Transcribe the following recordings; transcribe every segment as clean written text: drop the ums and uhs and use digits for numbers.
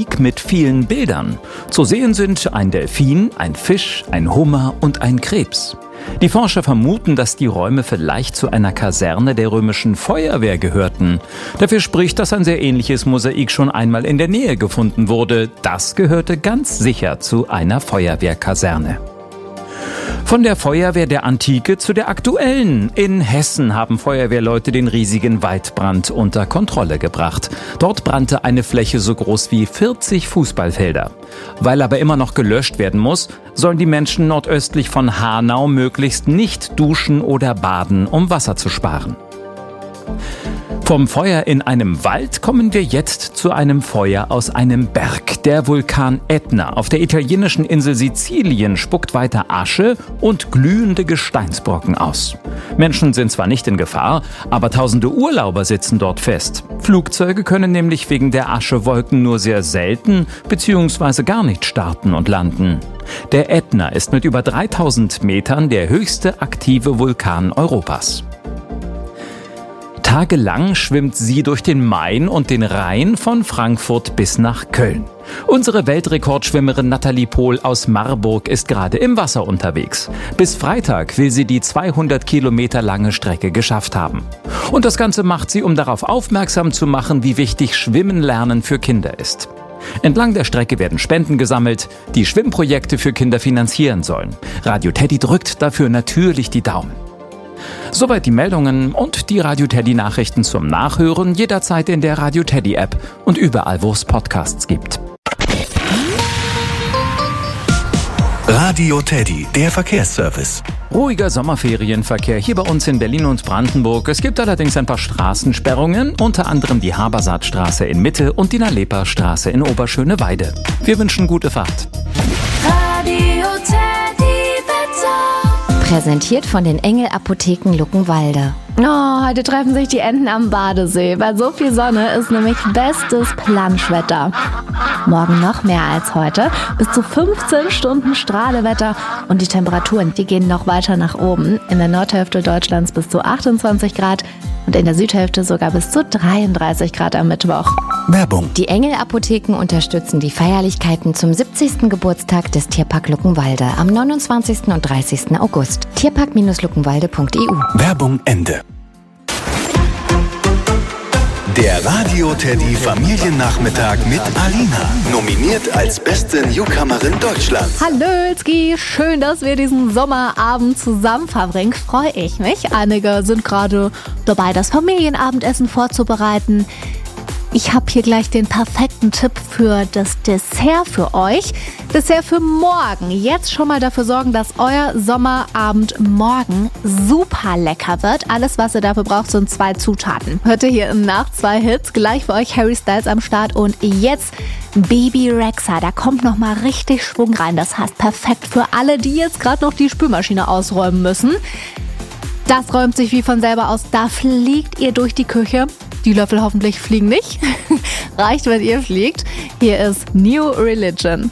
Mosaik mit vielen Bildern. Zu sehen sind ein Delfin, ein Fisch, ein Hummer und ein Krebs. Die Forscher vermuten, dass die Räume vielleicht zu einer Kaserne der römischen Feuerwehr gehörten. Dafür spricht, dass ein sehr ähnliches Mosaik schon einmal in der Nähe gefunden wurde. Das gehörte ganz sicher zu einer Feuerwehrkaserne. Von der Feuerwehr der Antike zu der aktuellen. In Hessen haben Feuerwehrleute den riesigen Waldbrand unter Kontrolle gebracht. Dort brannte eine Fläche so groß wie 40 Fußballfelder. Weil aber immer noch gelöscht werden muss, sollen die Menschen nordöstlich von Hanau möglichst nicht duschen oder baden, um Wasser zu sparen. Vom Feuer in einem Wald kommen wir jetzt zu einem Feuer aus einem Berg. Der Vulkan Ätna auf der italienischen Insel Sizilien spuckt weiter Asche und glühende Gesteinsbrocken aus. Menschen sind zwar nicht in Gefahr, aber tausende Urlauber sitzen dort fest. Flugzeuge können nämlich wegen der Aschewolken nur sehr selten bzw. gar nicht starten und landen. Der Ätna ist mit über 3000 Metern der höchste aktive Vulkan Europas. Tagelang schwimmt sie durch den Main und den Rhein von Frankfurt bis nach Köln. Unsere Weltrekordschwimmerin Nathalie Pohl aus Marburg ist gerade im Wasser unterwegs. Bis Freitag will sie die 200 Kilometer lange Strecke geschafft haben. Und das Ganze macht sie, um darauf aufmerksam zu machen, wie wichtig Schwimmen lernen für Kinder ist. Entlang der Strecke werden Spenden gesammelt, die Schwimmprojekte für Kinder finanzieren sollen. Radio Teddy drückt dafür natürlich die Daumen. Soweit die Meldungen und die Radio Teddy Nachrichten zum Nachhören jederzeit in der Radio Teddy App und überall, wo es Podcasts gibt. Radio Teddy, der Verkehrsservice. Ruhiger Sommerferienverkehr hier bei uns in Berlin und Brandenburg. Es gibt allerdings ein paar Straßensperrungen, unter anderem die Habersaatstraße in Mitte und die Nalepa-Straße in Oberschöneweide. Wir wünschen gute Fahrt. Radio Teddy Wetter. Präsentiert von den Engel Apotheken Luckenwalde. Oh, heute treffen sich die Enten am Badesee. Bei so viel Sonne ist nämlich bestes Planschwetter. Morgen noch mehr als heute. Bis zu 15 Stunden Strahlewetter. Und die Temperaturen, die gehen noch weiter nach oben. In der Nordhälfte Deutschlands bis zu 28 Grad und in der Südhälfte sogar bis zu 33 Grad am Mittwoch. Werbung. Die Engel Apotheken unterstützen die Feierlichkeiten zum 70. Geburtstag des Tierpark Luckenwalde am 29. und 30. August. Tierpark-luckenwalde.eu. Werbung Ende. Der Radio Teddy Familiennachmittag mit Alina. Nominiert als beste Newcomerin Deutschlands. Hallötzki, schön, dass wir diesen Sommerabend zusammen verbringen. Freue ich mich. Einige sind gerade dabei, das Familienabendessen vorzubereiten. Ich habe hier gleich den perfekten Tipp für das Dessert für euch. Dessert für morgen. Jetzt schon mal dafür sorgen, dass euer Sommerabend morgen super lecker wird. Alles, was ihr dafür braucht, sind 2 Zutaten. Hört ihr hier nach 2 Hits. Gleich für euch Harry Styles am Start. Und jetzt Baby Rexha. Da kommt nochmal richtig Schwung rein. Das heißt perfekt für alle, die jetzt gerade noch die Spülmaschine ausräumen müssen. Das räumt sich wie von selber aus. Da fliegt ihr durch die Küche. Die Löffel hoffentlich fliegen nicht. Reicht, wenn ihr fliegt. Hier ist New Religion.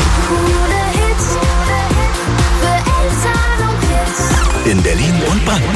In Berlin und Brandenburg.